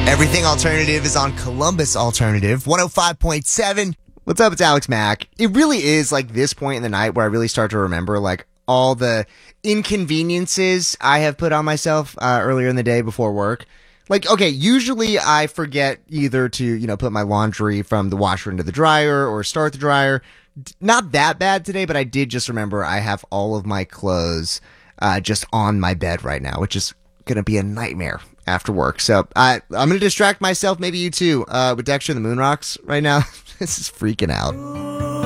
Everything Alternative is on Columbus Alternative 105.7. What's up? It's Alex Mack. It really is like this point in the night where I really start to remember like all the inconveniences I have put on myself earlier in the day before work. Like, okay, usually I forget either to, put my laundry from the washer into the dryer or start the dryer. Not that bad today, but I did just remember I have all of my clothes just on my bed right now, which is going to be a nightmare after work. So I'm going to distract myself, maybe you too, with Dexter and the Moon Rocks right now. This is freaking out.